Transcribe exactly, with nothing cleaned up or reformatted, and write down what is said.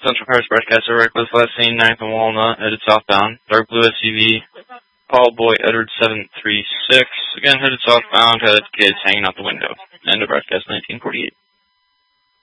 Central Cars broadcaster, reckless last seen ninth and Walnut, headed southbound. Dark blue S U V, Paul Boy Edward seven three six, again headed southbound, had kids hanging out the window. End of broadcast nineteen forty-eight.